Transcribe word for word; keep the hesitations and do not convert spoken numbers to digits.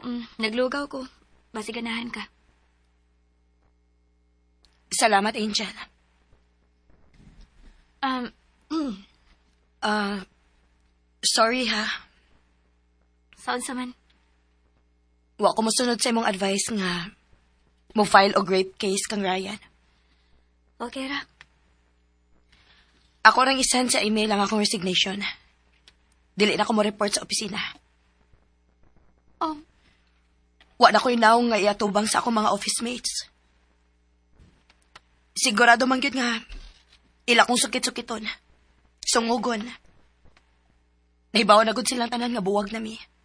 mm, naglugaw ko. Basi ganahan ka. Salamat, Angel. Um, mm, Uh, sorry ha. saan sa man? Wa ko mosunod sa imong advice nga mo file og rape case kang Ryan. Okay ra. Ako rang isend sa email ang akong resignation. Dili na ko mo report sa opisina. Oh, Wa na ko'y naong nga iatubang sa akong mga office mates. Sigurado man gyud nga ila kong sukit-sukiton. Sungugon. Nahibawa na gud silang tanan nga buwag na mi.